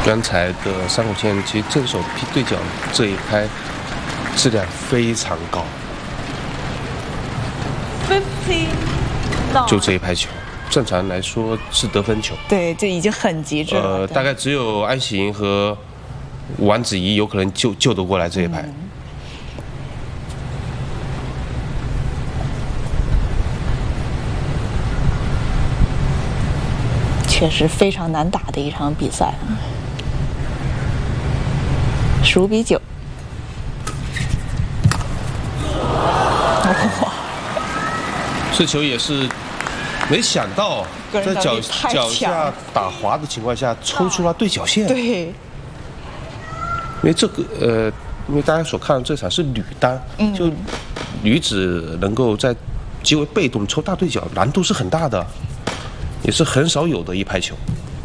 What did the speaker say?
刚才的山口茜其实正手劈对角这一拍质量非常高， 就这一拍球，正常来说是得分球。 对，这已经很极致了。 大概只有安喜莹和王子怡有可能救得过来这一拍。 确实非常难打的一场比赛，15比9。哇！ 这球也是没想到，在脚下打滑的情况下抽出了对角线。 对。 因为这个因为大家所看的这场是女单，就女子能够在极为被动抽大对角，难度是很大的，也是很少有的一拍球。